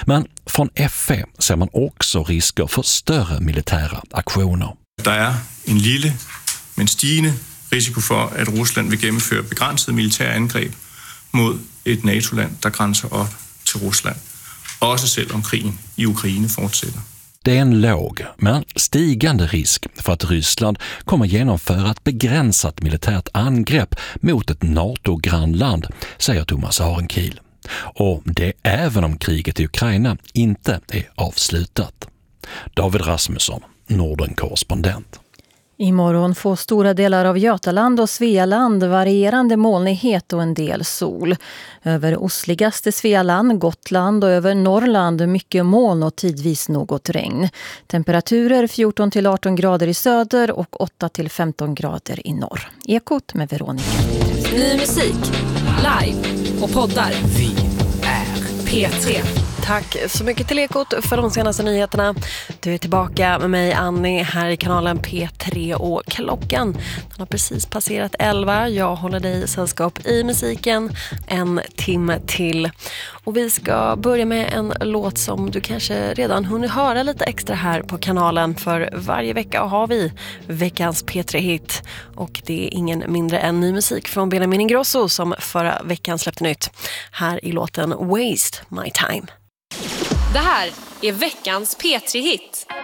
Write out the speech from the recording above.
Men från FE ser man också risker för större militära aktioner. Det är en lille, men stigende risiko för att Ryssland vill genomföra begränsade militära angrepp mot ett NATO-land där gränsar upp till Ryssland. Också selv om krigen i Ukraina fortsätter. Det är en låg men stigande risk för att Ryssland kommer genomföra ett begränsat militärt angrepp mot ett NATO-grannland, säger Thomas Arenkiel. Och det även om kriget i Ukraina inte är avslutat. David Rasmusson, Norden-korrespondent. Imorgon får stora delar av Götaland och Svealand varierande molnighet och en del sol. Över ostligaste Svealand, Gotland och över Norrland mycket moln och tidvis något regn. Temperaturer 14-18 grader i söder och 8-15 grader i norr. Ekot med Veronica. Ny musik, live och poddar. Vi är P3. Tack så mycket till Ekot för de senaste nyheterna. Du är tillbaka med mig, Annie, här i kanalen P3 och klockan. Den har precis passerat 11. Jag håller dig sällskap i musiken en timme till. Och vi ska börja med en låt som du kanske redan hunnit höra lite extra här på kanalen. För varje vecka har vi veckans P3-hit. Och det är ingen mindre än ny musik från Benjamin Ingrosso som förra veckan släppte nytt. Här i låten Waste My Time. Det här är veckans P3-hit.